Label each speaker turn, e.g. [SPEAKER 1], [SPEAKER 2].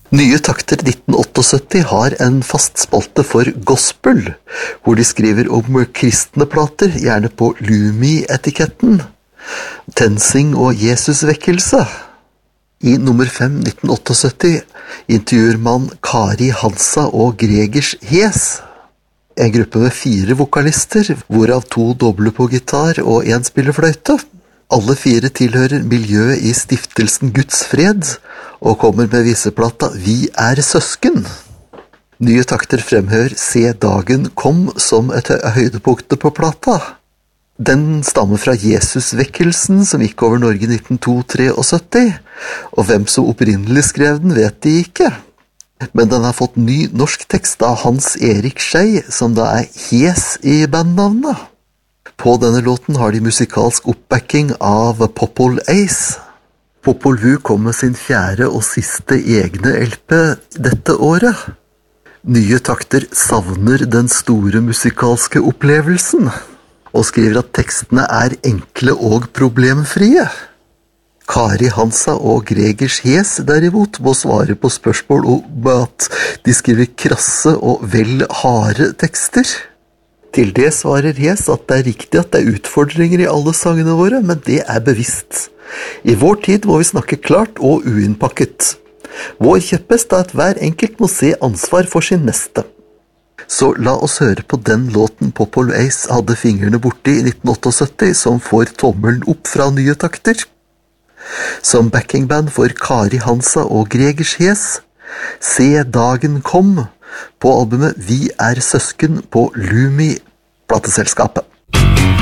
[SPEAKER 1] Nye takter 1978 har en fast spalte for gospel, hvor de skriver om kristne plater, gjerne på Lumi-etiketten, TenSing og Jesusvekkelse. I nummer 5 1978 intervjuer man Kari Hansa og Gregers Hes, en gruppe med 4 vokalister, hvorav 2 dobler på gitar og 1 spiller fløyte. Alle 4 tilhører miljøet i stiftelsen Guds Fred, og kommer med viseplata Vi er søsken. Nye takter fremhever Se dagen kom som et høydepunkt på plata. Den stammer fra Jesusvekkelsen som gikk over Norge i 1973, og hvem som opprinnelig skrev den vet de ikke. Men den har fått ny norsk tekst av Hans Erik Skei, som da er Hes i bandnavnet. På denne låten har de musikalsk oppbacking av Popol Ace. Popol Vuh kom med sin 4. og siste egne LP dette året. Nye takter savner den store musikalske opplevelsen, og skriver at tekstene er enkle og problemfrie. Kari Hansa og Gregers Hes derimot må svare på spørsmål om at de skriver krasse og vel harde tekster. Til det svarer Hes at det er riktig at det er utfordringer i alle sangene våre, men det er bevisst. I vår tid må vi snakke klart og uinnpakket. Vår kjepphest er at hver enkelt må se ansvar for sin neste. Så la oss høre på den låten Popol Ace hadde fingrene borti i 1978, som får tommelen opp fra nye takter. Som backingband for Kari Hansa og Gregers Hes, Se dagen kom, på albumet Vi er søsken på Lumi plateselskapet.